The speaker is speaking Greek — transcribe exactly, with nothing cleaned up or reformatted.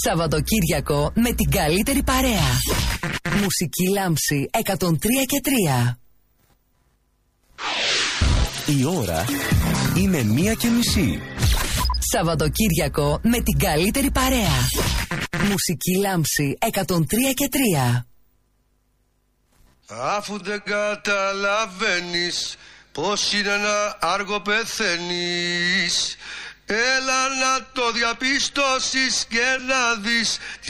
Σαββατοκύριακο με την καλύτερη παρέα. Μουσική Λάμψη εκατόν τρία και τρία. Η ώρα είναι μία και μισή. Σαββατοκύριακο με την καλύτερη παρέα. Μουσική Λάμψη εκατόν τρία και τρία. Αφού δεν καταλαβαίνεις πως είναι ένα άργο πεθαίνεις, έλα να το διαπιστώσεις και να δεις τη